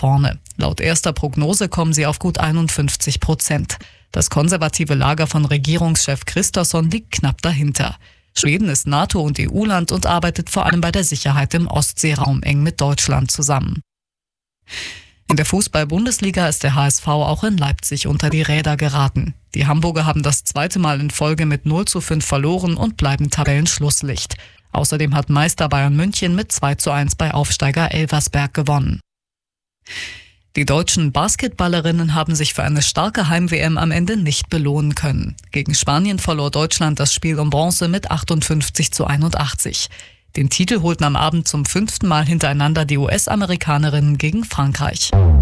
vorne. Laut erster Prognose kommen sie auf gut 51%. Das konservative Lager von Regierungschef Kristersson liegt knapp dahinter. Schweden ist NATO- und EU-Land und arbeitet vor allem bei der Sicherheit im Ostseeraum eng mit Deutschland zusammen. In der Fußball-Bundesliga ist der HSV auch in Leipzig unter die Räder geraten. Die Hamburger haben das zweite Mal in Folge mit 0:5 verloren und bleiben Tabellenschlusslicht. Außerdem hat Meister Bayern München mit 2:1 bei Aufsteiger Elversberg gewonnen. Die deutschen Basketballerinnen haben sich für eine starke Heim-WM am Ende nicht belohnen können. Gegen Spanien verlor Deutschland das Spiel um Bronze mit 58:81. Den Titel holten am Abend zum 5. Mal hintereinander die US-Amerikanerinnen gegen Frankreich.